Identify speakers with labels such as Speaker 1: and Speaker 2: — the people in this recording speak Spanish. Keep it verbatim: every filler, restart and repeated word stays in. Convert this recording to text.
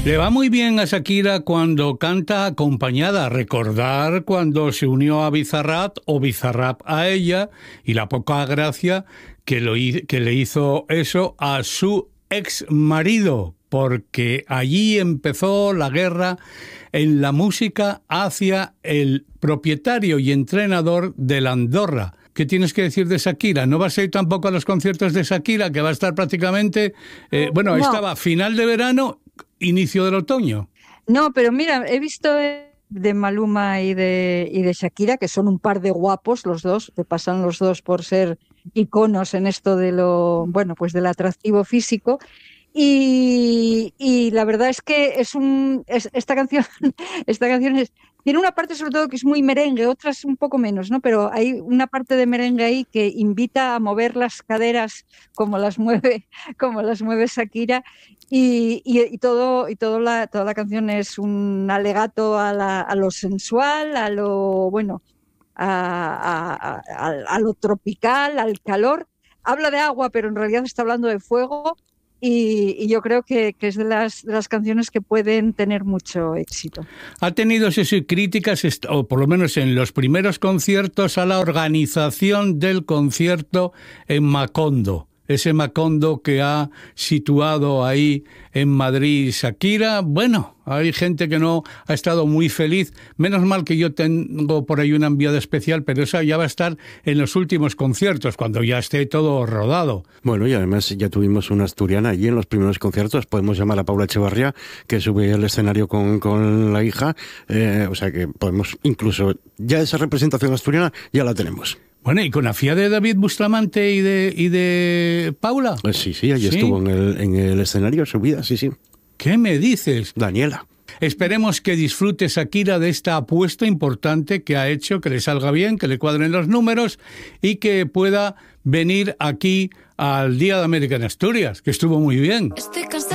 Speaker 1: Le va muy bien a Shakira cuando canta acompañada. Recordar cuando se unió a Bizarrap o Bizarrap a ella, y la poca gracia que, lo, que le hizo eso a su ex marido, porque allí empezó la guerra en la música hacia el propietario y entrenador del Andorra. ¿Qué tienes que decir de Shakira? ¿No vas a ir tampoco a los conciertos de Shakira, que va a estar prácticamente... Eh, bueno, no. Estaba final de verano, inicio del otoño.
Speaker 2: No, pero mira, he visto de Maluma y de, y de Shakira, que son un par de guapos los dos, que pasan los dos por ser iconos en esto de lo, bueno, pues del atractivo físico. Y, y la verdad es que es un es, esta canción esta canción es, tiene una parte sobre todo que es muy merengue, otras un poco menos, ¿no? Pero hay una parte de merengue ahí que invita a mover las caderas como las mueve como las mueve Shakira, y, y, y todo y todo la toda la canción es un alegato a, la, a lo sensual, a lo bueno, a, a, a, a lo tropical, al calor. Habla de agua, pero en realidad está hablando de fuego. Y, y yo creo que, que es de las, de las canciones que pueden tener mucho éxito.
Speaker 1: Ha tenido sus críticas, o por lo menos en los primeros conciertos, a la organización del concierto en Macondo. Ese Macondo que ha situado ahí en Madrid Shakira. Bueno, hay gente que no ha estado muy feliz. Menos mal que yo tengo por ahí una enviada especial, pero esa ya va a estar en los últimos conciertos, cuando ya esté todo rodado.
Speaker 3: Bueno, y además ya tuvimos una asturiana allí en los primeros conciertos. Podemos llamar a Paula Echevarría, que sube al escenario con, con la hija. Eh, o sea que podemos, incluso ya esa representación asturiana ya la tenemos.
Speaker 1: Bueno, ¿y con la fía de David Bustamante y de, y de Paula?
Speaker 3: Pues sí, sí, allí ¿Sí? estuvo en el, en el escenario subida, sí, sí.
Speaker 1: ¿Qué me dices?
Speaker 3: Daniela.
Speaker 1: Esperemos que disfrute Shakira de esta apuesta importante que ha hecho, que le salga bien, que le cuadren los números y que pueda venir aquí al Día de América en Asturias, que estuvo muy bien. Estoy cansada.